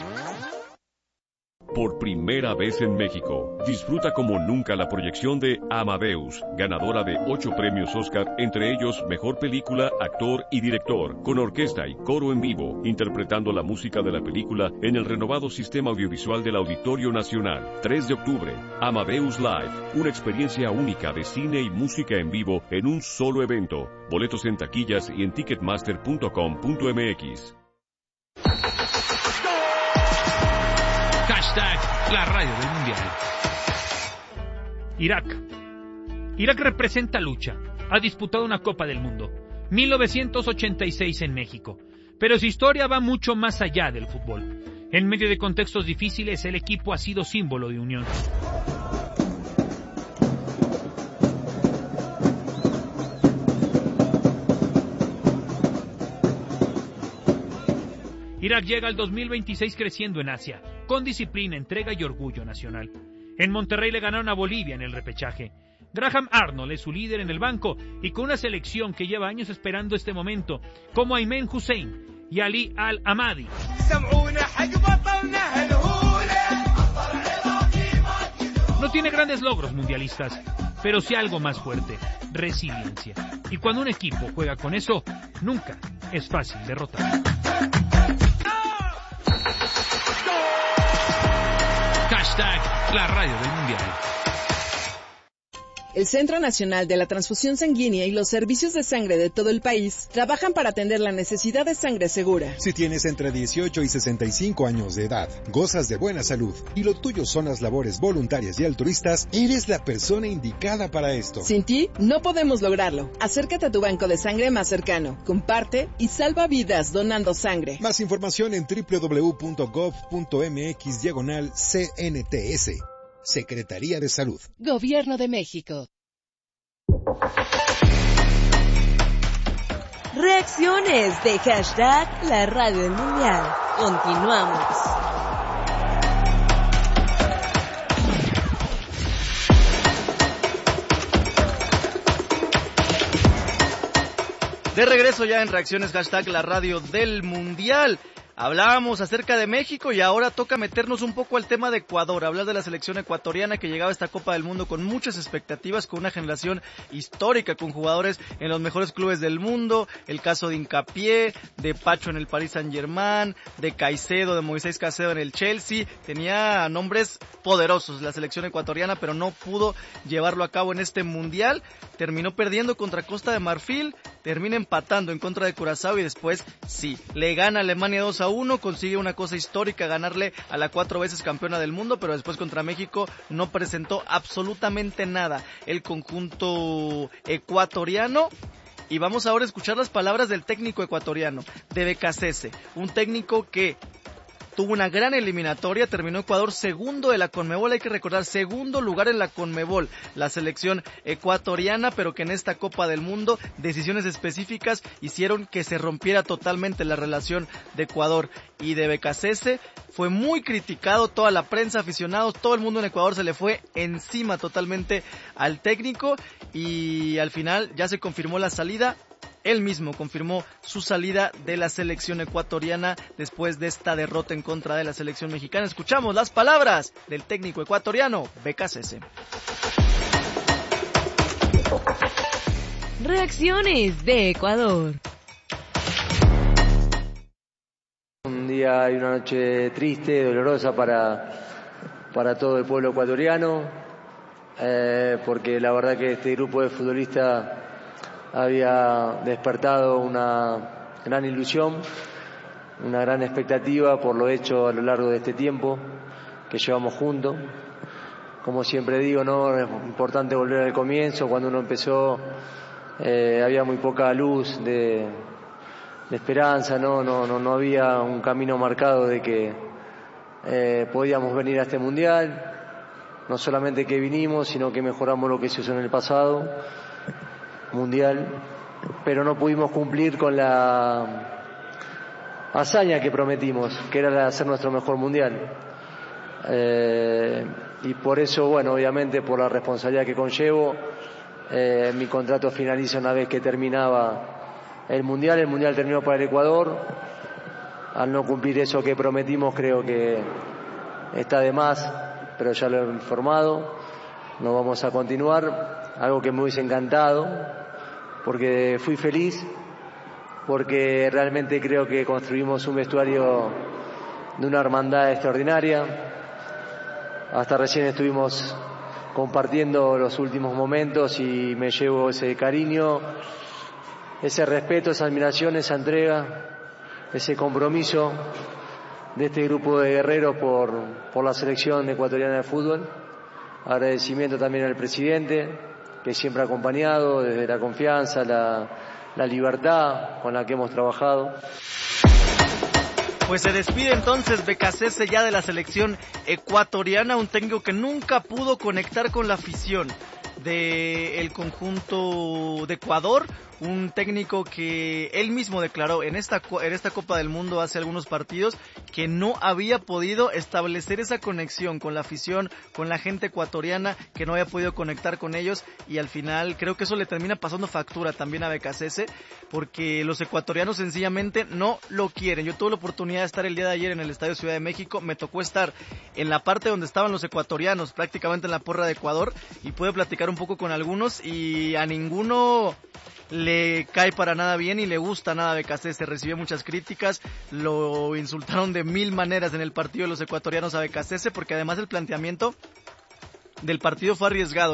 Por primera vez en México, disfruta como nunca la proyección de Amadeus, ganadora de 8 premios Oscar, entre ellos Mejor Película, Actor y Director, con orquesta y coro en vivo, interpretando la música de la película en el renovado sistema audiovisual del Auditorio Nacional. 3 de octubre, Amadeus Live, una experiencia única de cine y música en vivo en un solo evento. Boletos en taquillas y en ticketmaster.com.mx. Hashtag la radio del mundial. Irak representa lucha. Ha disputado una Copa del Mundo. 1986 en México. Pero su historia va mucho más allá del fútbol. En medio de contextos difíciles, el equipo ha sido símbolo de unión. Irak llega al 2026 creciendo en Asia, con disciplina, entrega y orgullo nacional. En Monterrey le ganaron a Bolivia en el repechaje. Graham Arnold es su líder en el banco y con una selección que lleva años esperando este momento, como Aymen Hussein y Ali Al-Amadi. No tiene grandes logros mundialistas, pero sí algo más fuerte, resiliencia. Y cuando un equipo juega con eso, nunca es fácil derrotar. Hashtag la radio del mundial. El Centro Nacional de la Transfusión Sanguínea y los servicios de sangre de todo el país trabajan para atender la necesidad de sangre segura. Si tienes entre 18 y 65 años de edad, gozas de buena salud y lo tuyo son las labores voluntarias y altruistas, eres la persona indicada para esto. Sin ti, no podemos lograrlo. Acércate a tu banco de sangre más cercano, comparte y salva vidas donando sangre. Más información en www.gov.mx/CNTS. Secretaría de Salud. Gobierno de México. Reacciones de hashtag la radio del mundial. Continuamos. De regreso ya en reacciones hashtag la radio del mundial. Hablábamos acerca de México y ahora toca meternos un poco al tema de Ecuador, hablar de la selección ecuatoriana que llegaba a esta Copa del Mundo con muchas expectativas, con una generación histórica, con jugadores en los mejores clubes del mundo, el caso de Hincapié, de Pacho en el Paris Saint-Germain, de Caicedo, de Moisés Caicedo en el Chelsea, tenía nombres poderosos la selección ecuatoriana, pero no pudo llevarlo a cabo en este mundial, terminó perdiendo contra Costa de Marfil, termina empatando en contra de Curazao y después sí, le gana a Alemania 2-1, consigue una cosa histórica, ganarle a la 4 veces campeona del mundo, pero después contra México no presentó absolutamente nada el conjunto ecuatoriano. Y vamos ahora a escuchar las palabras del técnico ecuatoriano, de Becasese, un técnico que tuvo una gran eliminatoria, terminó Ecuador segundo de la Conmebol, hay que recordar, segundo lugar en la Conmebol, la selección ecuatoriana, pero que en esta Copa del Mundo, decisiones específicas hicieron que se rompiera totalmente la relación de Ecuador y de Becasese. Fue muy criticado, toda la prensa, aficionados, todo el mundo en Ecuador se le fue encima totalmente al técnico y al final ya se confirmó la salida. Él mismo confirmó su salida de la selección ecuatoriana después de esta derrota en contra de la selección mexicana. Escuchamos las palabras del técnico ecuatoriano, Becasese. Reacciones de Ecuador. Un día y una noche triste, dolorosa para todo el pueblo ecuatoriano, porque la verdad que este grupo de futbolistas había despertado una gran ilusión, una gran expectativa por lo hecho a lo largo de este tiempo que llevamos juntos. Como siempre digo, ¿no? Es importante volver al comienzo. Cuando uno empezó había muy poca luz de esperanza, no había un camino marcado de que podíamos venir a este mundial. No solamente que vinimos, sino que mejoramos lo que se hizo en el pasado mundial, pero no pudimos cumplir con la hazaña que prometimos, que era la de hacer nuestro mejor mundial. Y por eso, bueno, obviamente por la responsabilidad que conllevo, Mi contrato finaliza una vez que terminaba el Mundial. El Mundial terminó para el Ecuador. Al no cumplir eso que prometimos, creo que está de más, pero ya lo he informado. No vamos a continuar. Algo que me hubiese encantado, porque fui feliz, porque realmente creo que construimos un vestuario de una hermandad extraordinaria. Hasta recién estuvimos compartiendo los últimos momentos y me llevo ese cariño, ese respeto, esa admiración, esa entrega, ese compromiso de este grupo de guerreros por la selección ecuatoriana de fútbol. Agradecimiento también al presidente, que siempre ha acompañado desde la confianza, la libertad con la que hemos trabajado. Pues se despide entonces Becasese ya de la selección ecuatoriana, un técnico que nunca pudo conectar con la afición del conjunto de Ecuador, un técnico que él mismo declaró en esta Copa del Mundo hace algunos partidos que no había podido establecer esa conexión con la afición, con la gente ecuatoriana, que no había podido conectar con ellos, y al final creo que eso le termina pasando factura también a Becasese, porque los ecuatorianos sencillamente no lo quieren. Yo tuve la oportunidad de estar el día de ayer en el Estadio Ciudad de México, me tocó estar en la parte donde estaban los ecuatorianos, prácticamente en la porra de Ecuador, y pude platicar un poco con algunos, y a ninguno le cae para nada bien y le gusta nada a Becasese. Recibió muchas críticas, lo insultaron de mil maneras en el partido de los ecuatorianos a Becasese, porque además el planteamiento del partido fue arriesgado.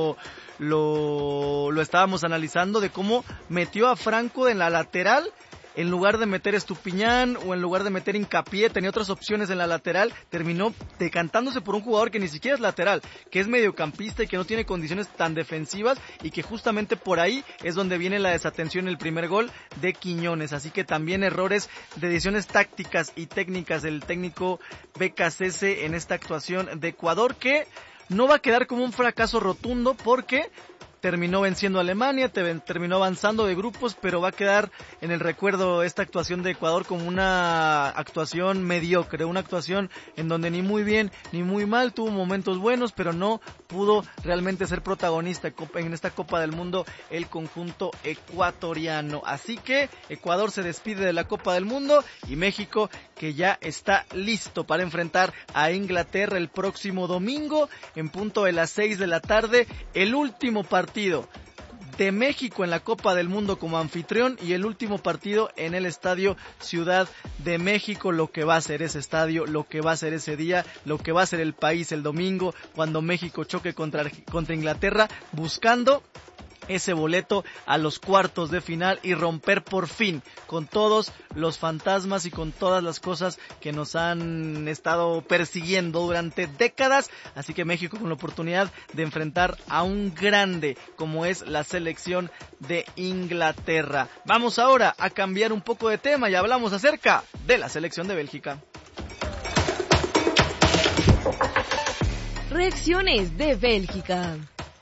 Lo estábamos analizando de cómo metió a Franco en la lateral en lugar de meter Estupiñán o en lugar de meter Hincapié. Tenía otras opciones en la lateral, terminó decantándose por un jugador que ni siquiera es lateral, que es mediocampista y que no tiene condiciones tan defensivas, y que justamente por ahí es donde viene la desatención en el primer gol de Quiñones. Así que también errores de decisiones tácticas y técnicas del técnico Becasese en esta actuación de Ecuador, que no va a quedar como un fracaso rotundo, porque terminó venciendo a Alemania, terminó avanzando de grupos, pero va a quedar en el recuerdo esta actuación de Ecuador como una actuación mediocre, una actuación en donde ni muy bien ni muy mal, tuvo momentos buenos, pero no pudo realmente ser protagonista en esta Copa del Mundo el conjunto ecuatoriano. Así que Ecuador se despide de la Copa del Mundo, y México, que ya está listo para enfrentar a Inglaterra el próximo domingo en punto de las 6 de la tarde, el último partido de México en la Copa del Mundo como anfitrión y el último partido en el Estadio Ciudad de México. Lo que va a ser ese estadio, lo que va a ser ese día, lo que va a ser el país el domingo cuando México choque contra Inglaterra, buscando ese boleto a los cuartos de final y romper por fin con todos los fantasmas y con todas las cosas que nos han estado persiguiendo durante décadas. Así que México con la oportunidad de enfrentar a un grande como es la selección de Inglaterra. Vamos ahora a cambiar un poco de tema y hablamos acerca de la selección de Bélgica. Reacciones de Bélgica.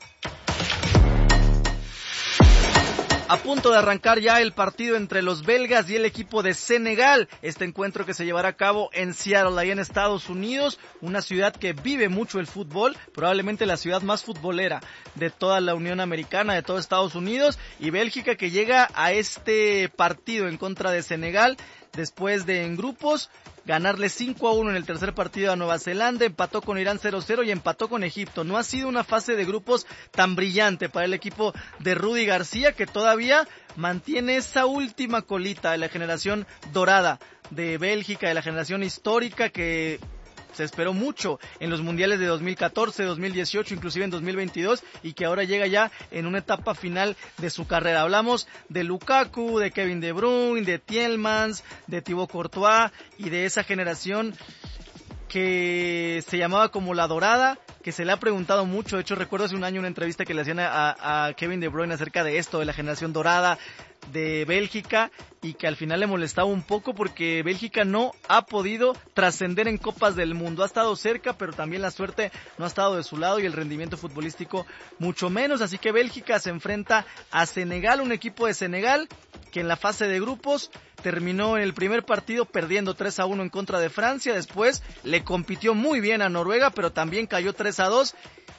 A punto de arrancar ya el partido entre los belgas y el equipo de Senegal. Este encuentro que se llevará a cabo en Seattle, ahí en Estados Unidos, una ciudad que vive mucho el fútbol, probablemente la ciudad más futbolera de toda la Unión Americana, de todo Estados Unidos, y Bélgica que llega a este partido en contra de Senegal después de en grupos ganarle 5-1 en el tercer partido a Nueva Zelanda, empató con Irán 0-0 y empató con Egipto. No ha sido una fase de grupos tan brillante para el equipo de Rudy García, que todavía mantiene esa última colita de la generación dorada de Bélgica, de la generación histórica que se esperó mucho en los mundiales de 2014, 2018, inclusive en 2022, y que ahora llega ya en una etapa final de su carrera. Hablamos de Lukaku, de Kevin De Bruyne, de Tielemans, de Thibaut Courtois, y de esa generación que se llamaba como la dorada, que se le ha preguntado mucho. De hecho, recuerdo hace un año una entrevista que le hacían a Kevin De Bruyne acerca de esto, de la generación dorada de Bélgica, y que al final le molestaba un poco porque Bélgica no ha podido trascender en Copas del Mundo. Ha estado cerca, pero también la suerte no ha estado de su lado y el rendimiento futbolístico mucho menos. Así que Bélgica se enfrenta a Senegal, un equipo de Senegal que en la fase de grupos terminó en el primer partido perdiendo 3-1 en contra de Francia. Después le compitió muy bien a Noruega, pero también cayó 3-2.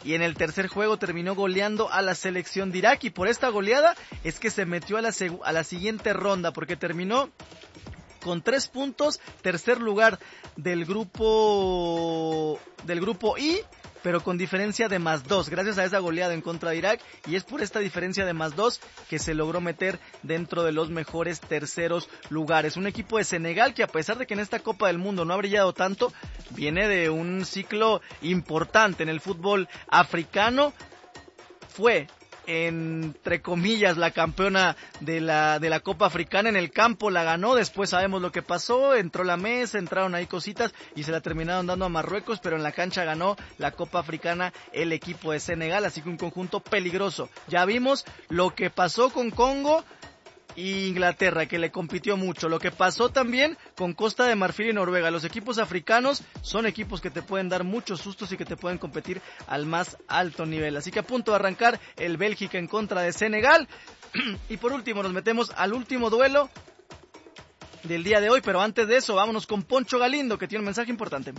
y en el tercer juego terminó goleando a la selección de Irak, y por esta goleada es que se metió a la siguiente ronda, porque terminó con 3 puntos, tercer lugar del grupo I, pero con diferencia de +2, gracias a esa goleada en contra de Irak, y es por esta diferencia de +2 que se logró meter dentro de los mejores terceros lugares. Un equipo de Senegal que, a pesar de que en esta Copa del Mundo no ha brillado tanto, viene de un ciclo importante en el fútbol africano. Fue, entre comillas, la campeona de la Copa Africana. En el campo la ganó, después sabemos lo que pasó, entró la mesa, entraron ahí cositas y se la terminaron dando a Marruecos, pero en la cancha ganó la Copa Africana el equipo de Senegal, así que un conjunto peligroso. Ya vimos lo que pasó con Congo y Inglaterra, que le compitió mucho, lo que pasó también con Costa de Marfil y Noruega. Los equipos africanos son equipos que te pueden dar muchos sustos y que te pueden competir al más alto nivel, así que a punto de arrancar el Bélgica en contra de Senegal. Y por último nos metemos al último duelo del día de hoy, pero antes de eso vámonos con Poncho Galindo, que tiene un mensaje importante.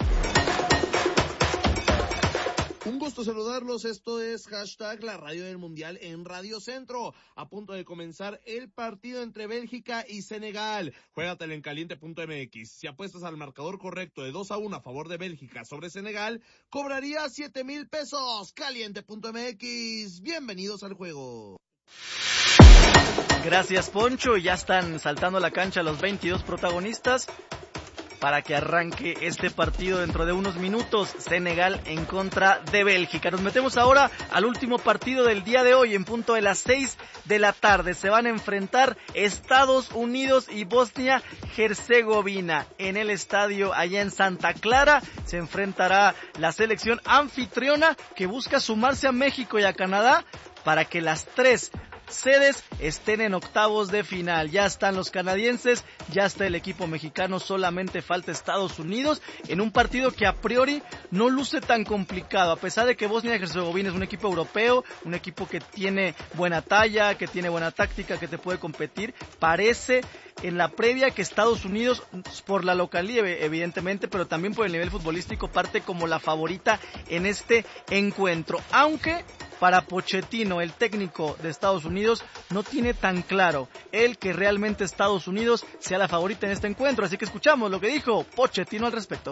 Un gusto saludarlos, esto es hashtag la radio del mundial en Radio Centro. A punto de comenzar el partido entre Bélgica y Senegal. Juégatelo en caliente.mx. Si apuestas al marcador correcto de 2-1 a favor de Bélgica sobre Senegal, cobrarías 7,000 pesos. Caliente.mx. Bienvenidos al juego. Gracias, Poncho. Ya están saltando a la cancha los 22 protagonistas para que arranque este partido dentro de unos minutos. Senegal en contra de Bélgica. Nos metemos ahora al último partido del día de hoy. En punto de las 6 de la tarde se van a enfrentar Estados Unidos y Bosnia-Herzegovina. En el estadio allá en Santa Clara se enfrentará la selección anfitriona, que busca sumarse a México y a Canadá para que las 3 sedes estén en octavos de final. Ya están los canadienses, ya está el equipo mexicano, solamente falta Estados Unidos en un partido que a priori no luce tan complicado, a pesar de que Bosnia y Herzegovina es un equipo europeo, un equipo que tiene buena talla, que tiene buena táctica, que te puede competir. Parece en la previa que Estados Unidos, por la localía evidentemente, pero también por el nivel futbolístico, parte como la favorita en este encuentro, aunque para Pochettino, el técnico de Estados Unidos, no tiene tan claro el que realmente Estados Unidos sea la favorita en este encuentro, así que escuchamos lo que dijo Pochettino al respecto.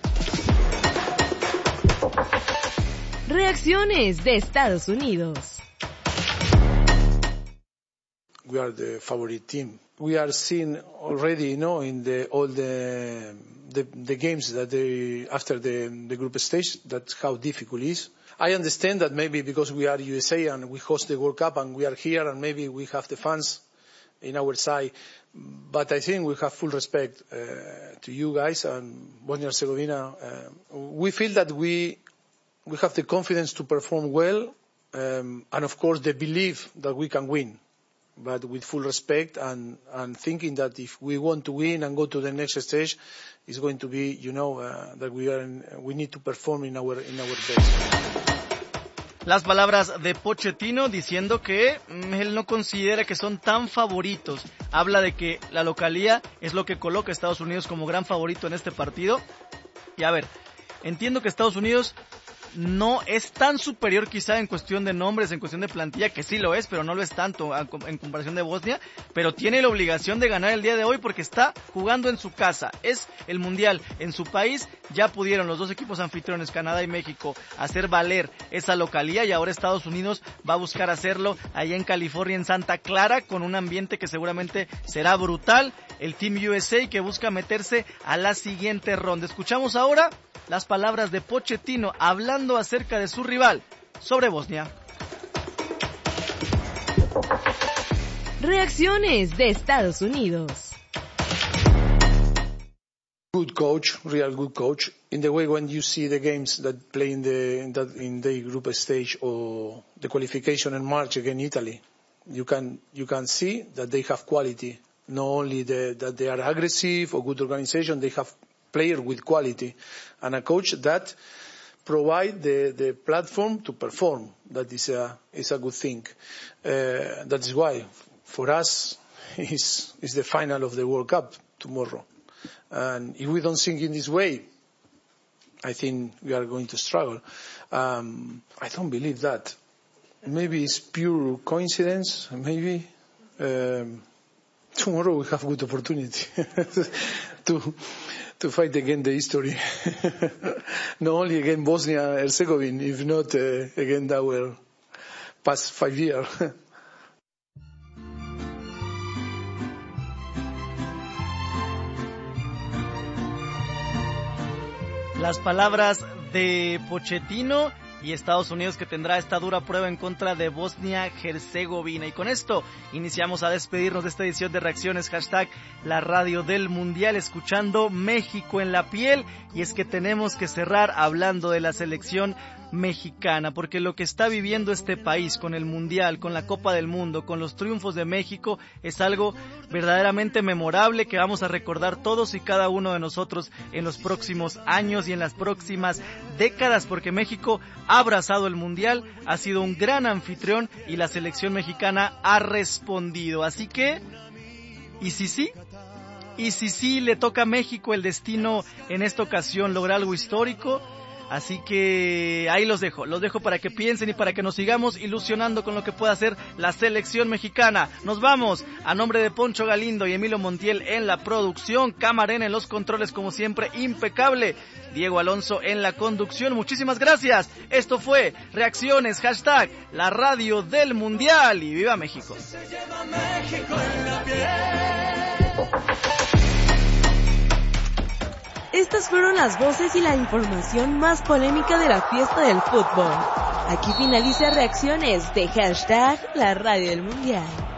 Reacciones de Estados Unidos. We are the favorite team. We are seeing already, in all the games that after the group stage, that's how difficult it is. I understand that maybe because we are USA and we host the World Cup and we are here and maybe we have the fans in our side, but I think we have full respect to you guys and Bosnia-Herzegovina. We feel that we have the confidence to perform well and of course the belief that we can win, but with full respect and thinking that if we want to win and go to the next stage, it's going to be, that we need to perform in our best. Las palabras de Pochettino diciendo que él no considera que son tan favoritos. Habla de que la localía es lo que coloca a Estados Unidos como gran favorito en este partido. Y a ver, entiendo que Estados Unidos no es tan superior quizá en cuestión de nombres, en cuestión de plantilla, que sí lo es, pero no lo es tanto en comparación de Bosnia, pero tiene la obligación de ganar el día de hoy porque está jugando en su casa, es el mundial en su país. Ya pudieron los dos equipos anfitriones, Canadá y México, hacer valer esa localía y ahora Estados Unidos va a buscar hacerlo allá en California, en Santa Clara, con un ambiente que seguramente será brutal. El Team USA que busca meterse a la siguiente ronda. Escuchamos ahora las palabras de Pochettino hablando acerca de su rival sobre Bosnia. Reacciones de Estados Unidos. Good coach, real good coach. In the way when you see the games that play in the group stage or the qualification in March against Italy, you can see that they have quality. Not only that they are aggressive or good organization, they have player with quality and a coach that provide the platform to perform. That is a good thing. That is why for us is the final of the World Cup tomorrow. And if we don't think in this way, I think we are going to struggle. I don't believe that. Maybe it's pure coincidence. Maybe tomorrow we have good opportunity to fight against the history. Not only against Bosnia-Herzegovina, if not against our past 5 years. Las palabras de Pochettino y Estados Unidos, que tendrá esta dura prueba en contra de Bosnia-Herzegovina. Y con esto iniciamos a despedirnos de esta edición de Reacciones, hashtag la radio del Mundial, escuchando México en la piel. Y es que tenemos que cerrar hablando de la selección mexicana, porque lo que está viviendo este país con el Mundial, con la Copa del Mundo, con los triunfos de México, es algo verdaderamente memorable que vamos a recordar todos y cada uno de nosotros en los próximos años y en las próximas décadas, porque México ha abrazado el Mundial, ha sido un gran anfitrión y la selección mexicana ha respondido. Así que, ¿y si sí? ¿Y si sí le toca a México el destino en esta ocasión lograr algo histórico? Así que ahí los dejo para que piensen y para que nos sigamos ilusionando con lo que pueda hacer la selección mexicana. Nos vamos, a nombre de Poncho Galindo y Emilio Montiel en la producción, Camarena en los controles como siempre, impecable, Diego Alonso en la conducción. Muchísimas gracias, esto fue Reacciones, hashtag la radio del Mundial, y ¡viva México! Estas fueron las voces y la información más polémica de la fiesta del fútbol. Aquí finaliza Reacciones de hashtag la radio del Mundial.